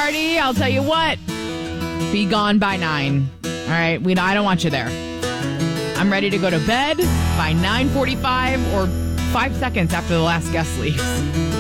party, I'll tell you what. Be gone by 9. All right? I don't want you there. I'm ready to go to bed by 9:45 or 5 seconds after the last guest leaves.